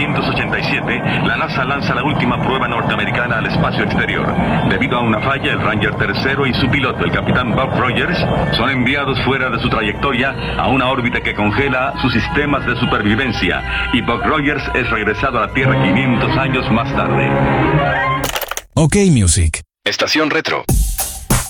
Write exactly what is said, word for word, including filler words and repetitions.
novecientos ochenta y siete, la NASA lanza la última prueba norteamericana al espacio exterior. Debido a una falla, el Ranger tercero y su piloto, el capitán Buck Rogers, son enviados fuera de su trayectoria a una órbita que congela sus sistemas de supervivencia, y Buck Rogers es regresado a la Tierra quinientos años más tarde. OK Music. Estación Retro.